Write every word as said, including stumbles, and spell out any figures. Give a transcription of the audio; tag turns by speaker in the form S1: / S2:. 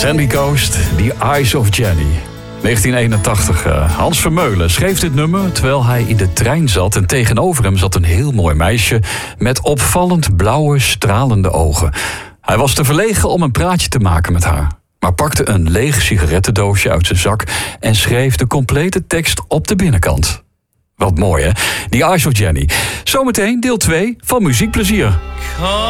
S1: Sandy Coast, The Eyes of Jenny. negentien eenentachtig. Uh, Hans Vermeulen schreef dit nummer terwijl hij in de trein zat. En tegenover hem zat een heel mooi meisje met opvallend blauwe, stralende ogen. Hij was te verlegen om een praatje te maken met haar, maar pakte een leeg sigarettendoosje uit zijn zak en schreef de complete tekst op de binnenkant. Wat mooi, hè? The Eyes of Jenny. Zometeen deel twee van Muziekplezier.